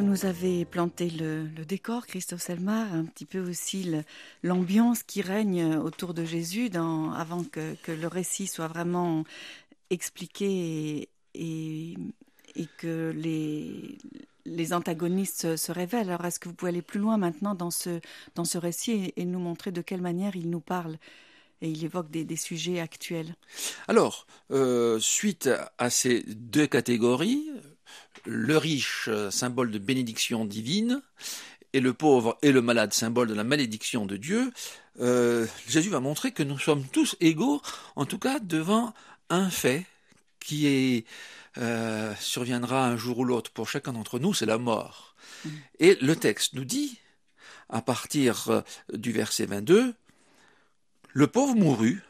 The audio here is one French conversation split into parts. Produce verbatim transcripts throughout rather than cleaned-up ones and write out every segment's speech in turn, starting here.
Vous nous avez planté le, le décor, Christophe Selmar, un petit peu aussi le, l'ambiance qui règne autour de Jésus dans, avant que, que le récit soit vraiment expliqué et, et, et que les, les antagonistes se, se révèlent. Alors, est-ce que vous pouvez aller plus loin maintenant dans ce, dans ce récit et, et nous montrer de quelle manière il nous parle et il évoque des, des sujets actuels? Alors, euh, suite à ces deux catégories, le riche, symbole de bénédiction divine, et le pauvre et le malade, symbole de la malédiction de Dieu, euh, Jésus va montrer que nous sommes tous égaux, en tout cas devant un fait qui est, euh, surviendra un jour ou l'autre pour chacun d'entre nous, c'est la mort. Mmh. Et le texte nous dit, à partir du verset vingt-deux, le pauvre mourut,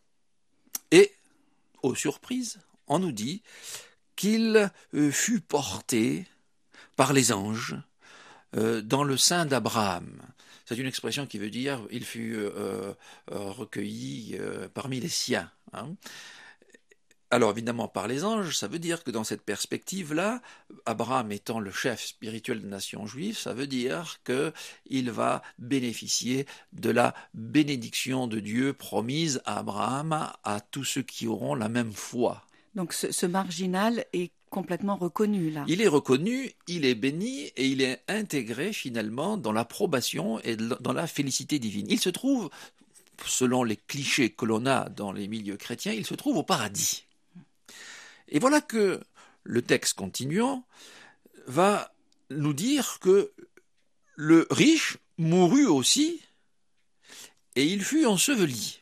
et, aux surprises, on nous dit qu'il fut porté par les anges euh, dans le sein d'Abraham. C'est une expression qui veut dire il fut euh, euh, recueilli euh, parmi les siens. Hein. Alors évidemment par les anges, ça veut dire que dans cette perspective-là, Abraham étant le chef spirituel de la nation juive, ça veut dire qu'il va bénéficier de la bénédiction de Dieu promise à Abraham, à tous ceux qui auront la même foi. Donc ce, ce marginal est complètement reconnu là. Il est reconnu, il est béni et il est intégré finalement dans l'approbation et dans la félicité divine. Il se trouve, selon les clichés que l'on a dans les milieux chrétiens, il se trouve au paradis. Et voilà que le texte continuant va nous dire que le riche mourut aussi et il fut enseveli.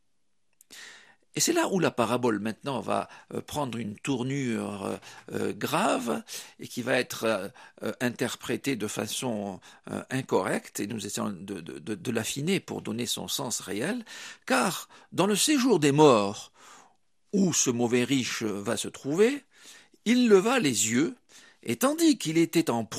Et c'est là où la parabole maintenant va prendre une tournure euh, grave et qui va être euh, interprétée de façon euh, incorrecte, et nous essayons de, de, de l'affiner pour donner son sens réel, car dans le séjour des morts où ce mauvais riche va se trouver, il leva les yeux, et tandis qu'il était en